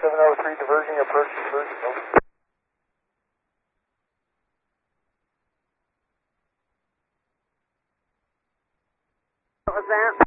703 diverging, approach diverging. Over. What was that?